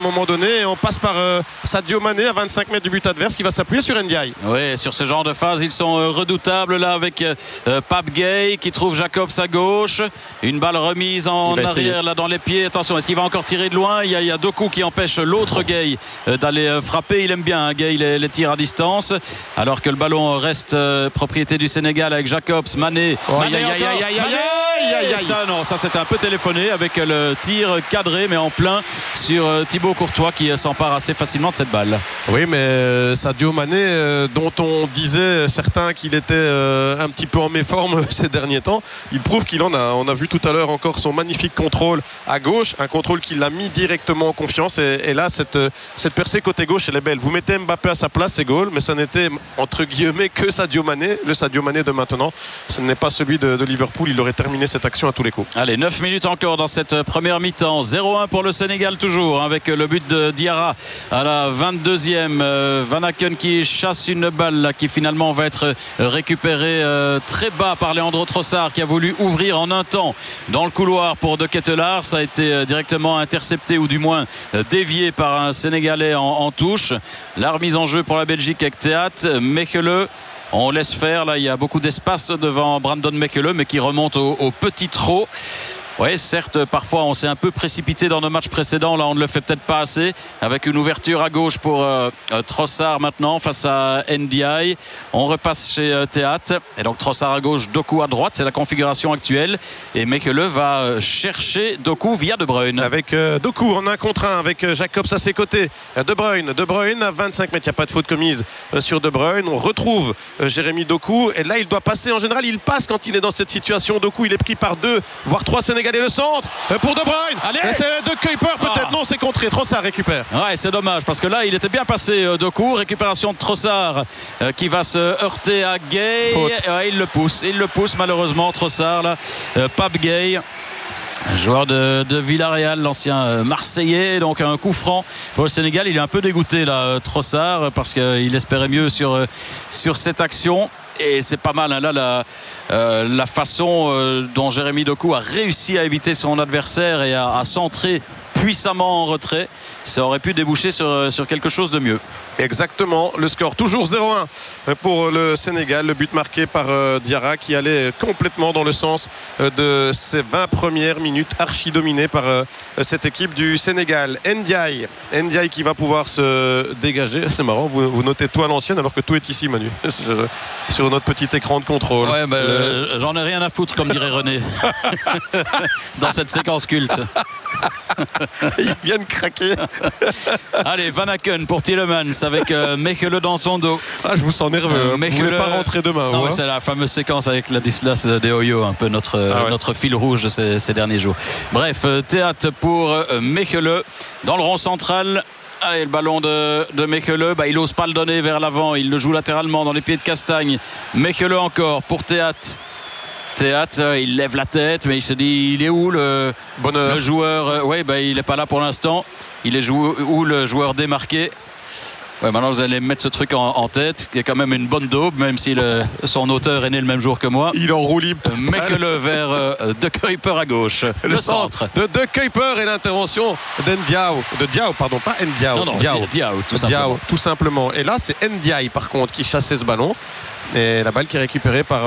À un moment donné, on passe par Sadio Mané à 25 mètres du but adverse qui va s'appuyer sur Ndiaye. Oui, sur ce genre de phase, ils sont redoutables là avec Pape Gueye qui trouve Jacobs à gauche. Une balle remise en arrière là dans les pieds. Attention, est-ce qu'il va encore tirer de loin? Il y a Doku qui empêche l'autre Gueye d'aller frapper. Il aime bien hein, Gueye les tirs à distance. Alors que le ballon reste propriété du Sénégal avec Jacobs, Mané. Ça, non, ça c'était un peu téléphoné avec le tir cadré mais en plein sur Thibaut Courtois qui s'empare assez facilement de cette balle. Oui, mais Sadio Mané, dont on disait certains qu'il était un petit peu en méforme ces derniers temps, il prouve qu'il en a. On a vu tout à l'heure encore son magnifique contrôle à gauche, un contrôle qui l'a mis directement en confiance. Et là, cette percée côté gauche, elle est belle. Vous mettez Mbappé à sa place, c'est goal, mais ça n'était entre guillemets que Sadio Mané. Le Sadio Mané de maintenant, ce n'est pas celui de Liverpool. Il aurait terminé cette action à tous les coups. Allez, 9 minutes encore dans cette première mi-temps. 0-1 pour le Sénégal toujours, avec le but de Diarra à la 22e. Van Aken qui chasse une balle là, qui finalement va être récupérée très bas par Leandro Trossard qui a voulu ouvrir en un temps dans le couloir pour De Ketelaere. Ça a été directement intercepté ou du moins dévié par un Sénégalais en touche. La remise en jeu pour la Belgique avec Théat, Mechele. On laisse faire, là il y a beaucoup d'espace devant Brandon Mechele mais qui remonte au petit trot. Oui, certes, parfois on s'est un peu précipité dans nos matchs précédents. Là, on ne le fait peut-être pas assez. Avec une ouverture à gauche pour Trossard maintenant face à Ndiaye. On repasse chez Théat. Et donc Trossard à gauche, Doku à droite. C'est la configuration actuelle. Et Mechele va chercher Doku via De Bruyne. Avec Doku en 1 contre 1 avec Jacobs à ses côtés. De Bruyne à 25 mètres. Il n'y a pas de faute commise sur De Bruyne. On retrouve Jérémy Doku. Et là, il doit passer. En général, il passe quand il est dans cette situation. Doku, il est pris par 2, voire 3 Sénégalais. Le centre pour De Bruyne. C'est de Kuiper peut-être. Non, c'est contré. Trossard récupère. Ouais, c'est dommage parce que là il était bien passé Doku. Récupération de Trossard qui va se heurter à Gueye. Il le pousse malheureusement Trossard là. Pape Gueye, joueur de Villarreal, l'ancien Marseillais. Donc un coup franc pour le Sénégal. Il est un peu dégoûté là Trossard parce qu'il espérait mieux sur cette action. Et c'est pas mal hein, là la façon dont Jérémy Doku a réussi à éviter son adversaire et à centrer puissamment en retrait. Ça aurait pu déboucher sur quelque chose de mieux. Exactement, le score toujours 0-1 pour le Sénégal. Le but marqué par Diarra qui allait complètement dans le sens de ses 20 premières minutes archi dominées par cette équipe du Sénégal. Ndiaye qui va pouvoir se dégager. C'est marrant, vous notez tout à l'ancienne alors que tout est ici, Manu, sur notre petit écran de contrôle. Ouais, j'en ai rien à foutre comme dirait René dans cette séquence culte. Il vient de craquer. Allez, Van Aken pour Tielemans avec Mechele dans son dos. Ah, je vous sens nerveux. Vous ne voulez pas rentrer demain. Non, c'est la fameuse séquence avec Ladislas Dehoyo, un peu notre fil rouge de ces derniers jours. Bref, Théat pour Mechele dans le rond central. Allez, le ballon de Mechele, il n'ose pas le donner vers l'avant. Il le joue latéralement dans les pieds de Castagne. Mechele encore pour Théat. Il lève la tête, mais il se dit il est où le joueur il n'est pas là pour l'instant. Il est où le joueur démarqué? Maintenant vous allez me mettre ce truc en tête. Il y a quand même une bonne daube, même si son auteur est né le même jour que moi. Il en roue libre. Mechele vers De Kuiper à gauche. Le centre de Kuiper et l'intervention d'Ndiao. Pas Ndiao. Non, Diao, tout simplement. Et là, c'est Ndiaye par contre qui chassait ce ballon. Et la balle qui est récupérée par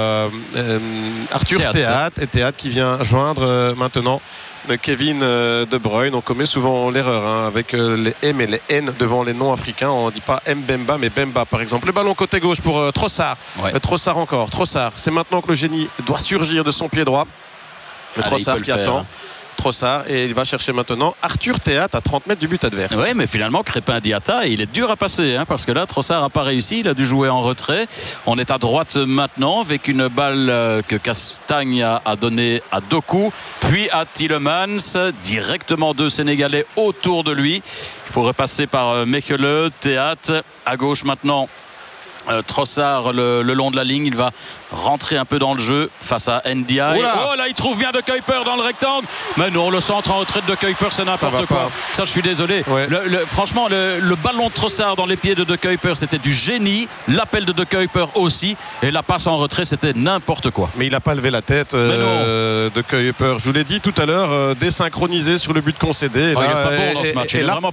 Arthur Théat. Et Théat qui vient joindre maintenant Kevin De Bruyne. On commet souvent l'erreur avec les M et les N devant les noms africains. On ne dit pas Mbemba mais Bemba par exemple. Le ballon côté gauche pour Trossard. Trossard encore. C'est maintenant que le génie doit surgir de son pied droit. Trossard qui attend. Trossard et il va chercher maintenant Arthur Théat à 30 mètres du but adverse. Oui, mais finalement Crépin Diatta, il est dur à passer parce que là Trossard n'a pas réussi, il a dû jouer en retrait. On est à droite maintenant avec une balle que Castagne a donnée à Doku, puis à Tielemans, directement 2 Sénégalais autour de lui. Il faut repasser par Mechele, Théat à gauche maintenant. Trossard le long de la ligne, il va rentrer un peu dans le jeu face à Ndiaye. Oh là, il trouve bien De Kuyper dans le rectangle, mais non, le centre en retrait de Kuyper, c'est n'importe quoi. Ça, je suis désolé. Ouais. Franchement, le ballon de Trossard dans les pieds de Kuyper, c'était du génie. L'appel de Kuyper aussi, et la passe en retrait, c'était n'importe quoi. Mais il n'a pas levé la tête de Kuyper. Je vous l'ai dit tout à l'heure, désynchronisé sur le but concédé. Il n'est pas bon dans ce match. Il est vraiment